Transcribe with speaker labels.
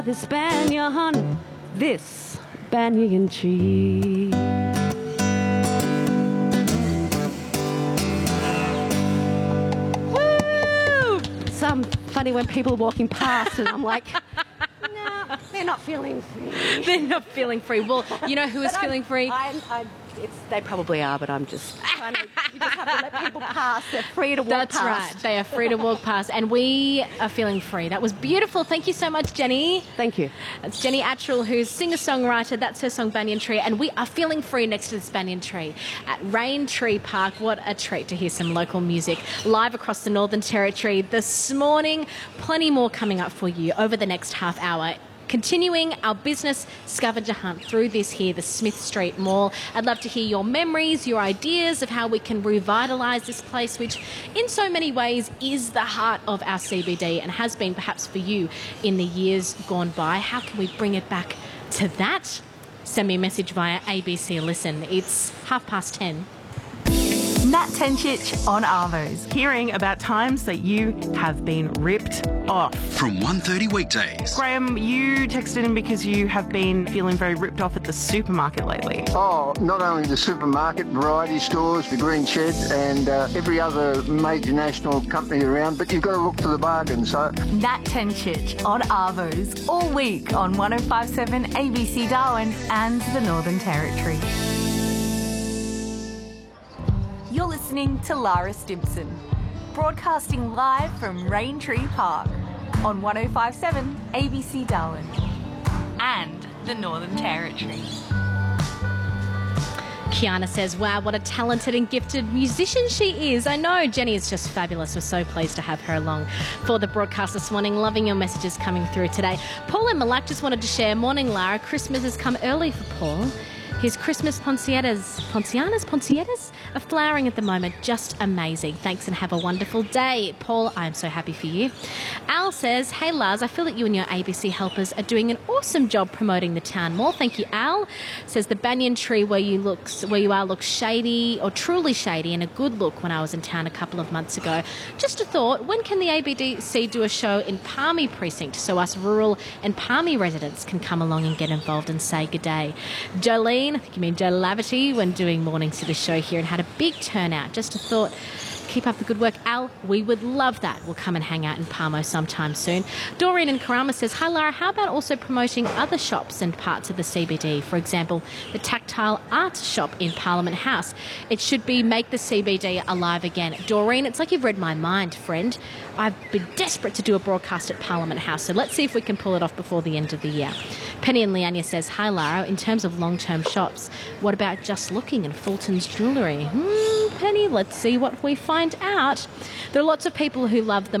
Speaker 1: This banyan, this banyan tree. Woo! Some funny when people are walking past and I'm like, no, they're not feeling free.
Speaker 2: They're not feeling free. Well, you know who is feeling free?
Speaker 1: They probably are, but I'm just trying to, you just have to let people pass. They're free to walk
Speaker 2: That's
Speaker 1: past.
Speaker 2: right. They are free to walk past. And we are feeling free. That was beautiful. Thank you so much, Jenny.
Speaker 1: Thank you.
Speaker 2: That's Jenny Attrell, who's singer-songwriter. That's her song Banyan Tree. And we are feeling free next to this banyan tree at Rain Tree Park. What a treat to hear some local music live across the Northern Territory this morning. Plenty more coming up for you over the next half hour. Continuing our business scavenger hunt through this here, the Smith Street Mall. I'd love to hear your memories, your ideas of how we can revitalise this place, which in so many ways is the heart of our CBD and has been perhaps for you in the years gone by. How can we bring it back to that? Send me a message via ABC Listen. It's 10:30.
Speaker 3: Nat Tencic on Arvos.
Speaker 4: Hearing about times that you have been ripped off.
Speaker 5: From 1:30 weekdays.
Speaker 4: Graham, you texted in because you have been feeling very ripped off at the supermarket lately.
Speaker 6: Oh, not only the supermarket, variety stores, the Green Shed and every other major national company around, but you've got to look for the bargain. So
Speaker 3: Nat Tencic on Arvos all week on 105.7 ABC Darwin and the Northern Territory. You're listening to Lara Stimpson, broadcasting live from Rain Tree Park on 105.7 ABC Darwin and the Northern Territory.
Speaker 2: Kiana says, wow, what a talented and gifted musician she is. I know, Jenny is just fabulous. We're so pleased to have her along for the broadcast this morning. Loving your messages coming through today. Paul and Malak just wanted to share, morning Lara, Christmas has come early for Paul. His Christmas poncianas are flowering at the moment. Just amazing. Thanks and have a wonderful day. Paul, I'm so happy for you. Al says, hey Lars, I feel that you and your ABC helpers are doing an awesome job promoting the town mall. Thank you, Al. Says the banyan tree where you are looks shady or truly shady and a good look when I was in town a couple of months ago. Just a thought, when can the ABDC do a show in Palmy Precinct so us rural and Palmy residents can come along and get involved and say good day? Jolene, I think you mean Joe Laverty, when doing mornings to the show here and had a big turnout. Just a thought, keep up the good work. Al, we would love that. We'll come and hang out in Palmo sometime soon. Doreen in Karama says, hi Lara, how about also promoting other shops and parts of the CBD? For example, the Tactile Art Shop in Parliament House. It should be Make the CBD Alive Again. Doreen, it's like you've read my mind, friend. I've been desperate to do a broadcast at Parliament House, so let's see if we can pull it off before the end of the year. Penny and Leania says, hi Lara, in terms of long-term shops, what about Just Looking and Fulton's Jewellery? Penny, let's see what we find out. There are lots of people who love the